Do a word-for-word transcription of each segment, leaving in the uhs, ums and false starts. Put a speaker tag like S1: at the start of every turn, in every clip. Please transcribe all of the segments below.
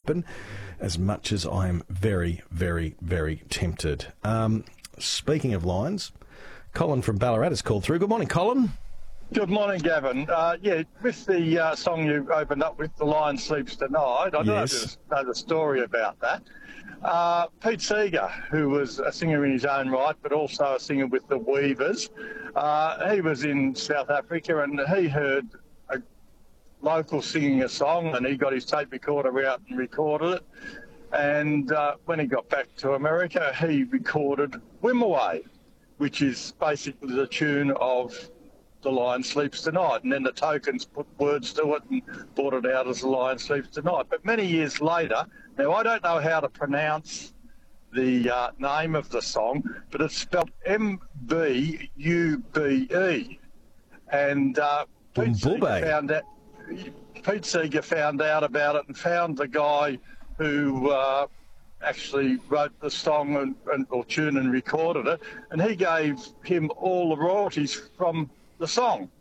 S1: happen, as much as I am very, very, very tempted. Um, speaking of lions, Colin from Ballarat has called through. Good morning, Colin.
S2: Good morning, Gavin. Uh, yeah, with the uh, song you opened up with, The Lion Sleeps Tonight, I don't
S1: Yes.
S2: know, know the story about that. Uh, Pete Seeger, who was a singer in his own right, but also a singer with the Weavers, uh, he was in South Africa and he heard a local singing a song and he got his tape recorder out and recorded it. And uh, when he got back to America, he recorded Wimoweh, which is basically the tune of The Lion Sleeps Tonight, and then the Tokens put words to it and brought it out as The Lion Sleeps Tonight. But many years later, now I don't know how to pronounce the uh, name of the song, but it's spelled M B U B E. And uh, Pete Seeger found out, Pete Seeger found out about it and found the guy who uh, actually wrote the song and, and, or tune and recorded it, and he gave him all the royalties from the song.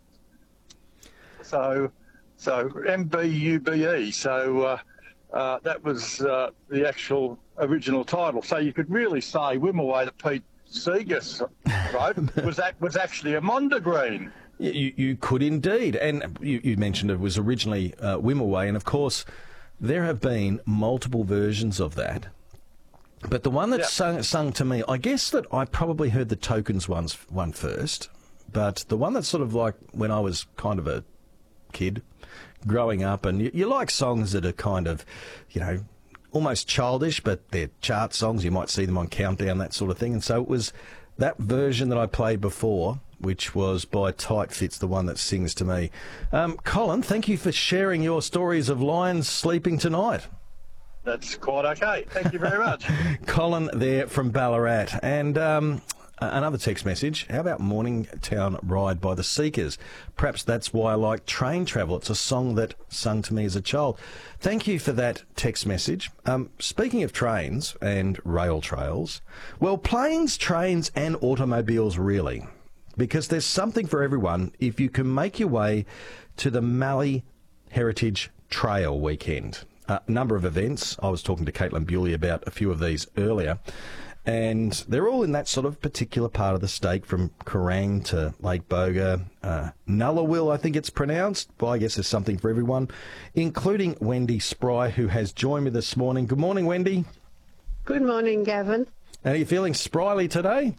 S2: So, so M B U B E. So uh, uh, that was uh, the actual original title. So you could really say Wimoweh that Pete Seeger wrote was that was actually a Mondegreen.
S1: You, you could indeed. And you, you mentioned it was originally uh, Wimoweh, and of course there have been multiple versions of that. But the one that
S2: Yeah.
S1: sung, sung to me, I guess that I probably heard the Tokens ones one first. But the one that's sort of like when I was kind of a kid growing up, and you, you like songs that are kind of, you know, almost childish, but they're chart songs. You might see them on Countdown, that sort of thing. And so it was that version that I played before, which was by Tight Fits, the one that sings to me. Um, Colin, thank you for sharing your stories of lions sleeping tonight.
S2: That's quite okay. Thank you very much.
S1: Colin there from Ballarat. And um, another text message. How about Morningtown Ride by the Seekers? Perhaps that's why I like Train Travel. It's a song that sung to me as a child. Thank you for that text message. Um, speaking of trains and rail trails, well, planes, trains and automobiles really, because there's something for everyone if you can make your way to the Mallee Heritage Trail weekend. A number of events. I was talking to Caitlin Bewley about a few of these earlier, and they're all in that sort of particular part of the state, from Kerrang to Lake Boga, uh, Nullawil, I think it's pronounced. Well, I guess there's something for everyone, including Wendy Spry, who has joined me this morning. Good morning, Wendy.
S3: Good morning, Gavin.
S1: Are you feeling spryly today?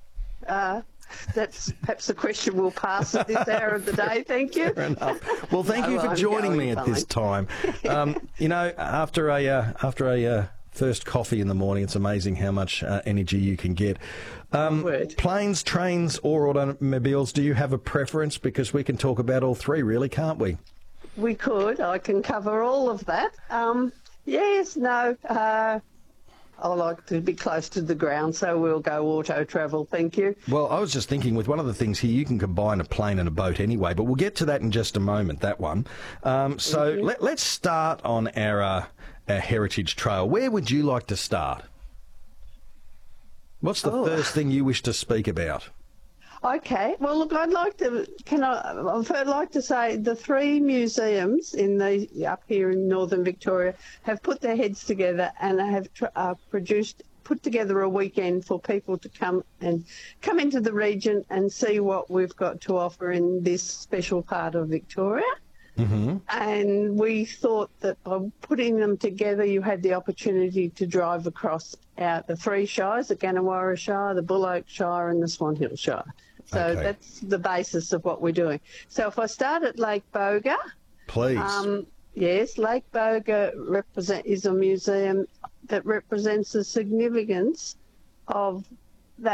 S3: Uh, that's perhaps a question we'll pass at this hour of the day. Thank you.
S1: Fair enough. Well, thank
S3: No,
S1: you for
S3: I'm
S1: joining me
S3: going
S1: at this time. Um, you know, after a uh, after a uh, first coffee in the morning, it's amazing how much uh, energy you can get. Um,
S3: Word.
S1: Planes, trains, or automobiles? Do you have a preference? Because we can talk about all three, really, can't we?
S3: We could. I can cover all of that. Um, yes, no. Uh, I like to be close to the ground, so we'll go auto travel. Thank you.
S1: Well, I was just thinking with one of the things here, you can combine a plane and a boat anyway, but we'll get to that in just a moment, that one. Um, so
S3: Mm-hmm.
S1: let, let's start on our, uh, our Heritage Trail. Where would you like to start? What's the
S3: Oh.
S1: first thing you wish to speak about?
S3: Okay. Well, look, I'd like to. Can I? I'd like to say the three museums in the up here in northern Victoria have put their heads together and have tr- uh, produced put together a weekend for people to come and come into the region and see what we've got to offer in this special part of Victoria.
S1: Mm-hmm.
S3: And we thought that by putting them together, you had the opportunity to drive across out the three shires, the Gannawarra Shire, the Bull Oak Shire and the Swan Hill Shire. So
S1: Okay.
S3: that's the basis of what we're doing. So if I start at Lake Boga,
S1: Please.
S3: um, yes, Lake Boga represent, is a museum that represents the significance of